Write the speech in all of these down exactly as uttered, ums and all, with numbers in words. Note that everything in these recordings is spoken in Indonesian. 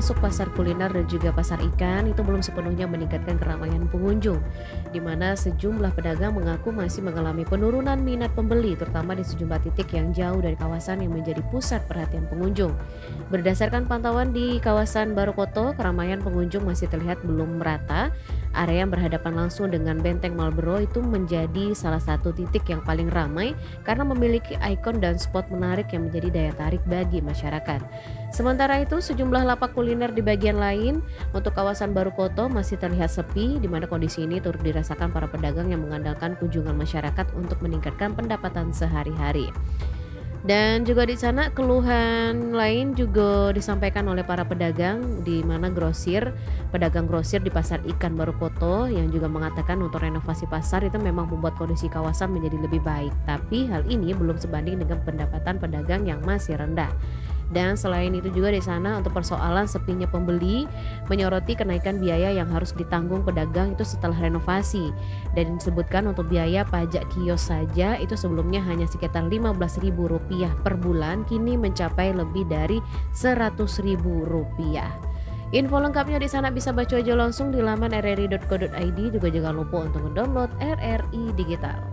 termasuk pasar kuliner dan juga pasar ikan, itu belum sepenuhnya meningkatkan keramaian pengunjung, di mana sejumlah pedagang mengaku masih mengalami penurunan minat pembeli, terutama di sejumlah titik yang jauh dari kawasan yang menjadi pusat perhatian pengunjung. Berdasarkan pantauan di kawasan Barukoto, keramaian pengunjung masih terlihat belum merata. Area yang berhadapan langsung dengan Benteng Marlboro itu menjadi salah satu titik yang paling ramai karena memiliki ikon dan spot menarik yang menjadi daya tarik bagi masyarakat. Sementara itu, sejumlah lapak kuliner di bagian lain untuk kawasan Barukoto masih terlihat sepi, di mana kondisi ini turut dirasakan para pedagang yang mengandalkan kunjungan masyarakat untuk meningkatkan pendapatan sehari-hari. Dan juga di sana keluhan lain juga disampaikan oleh para pedagang, di mana grosir, pedagang grosir di pasar ikan Barukoto yang juga mengatakan untuk renovasi pasar itu memang membuat kondisi kawasan menjadi lebih baik. Tapi hal ini belum sebanding dengan pendapatan pedagang yang masih rendah. Dan selain itu juga di sana untuk persoalan sepinya pembeli, menyoroti kenaikan biaya yang harus ditanggung pedagang itu setelah renovasi. Dan disebutkan untuk biaya pajak kios saja itu sebelumnya hanya sekitar lima belas ribu rupiah per bulan, kini mencapai lebih dari seratus ribu rupiah. Info lengkapnya di sana bisa baca aja langsung di laman r r i dot co dot i d, juga jangan lupa untuk mendownload R R I Digital.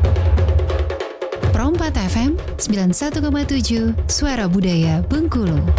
Pro empat F M sembilan puluh satu koma tujuh Suara Budaya Bengkulu.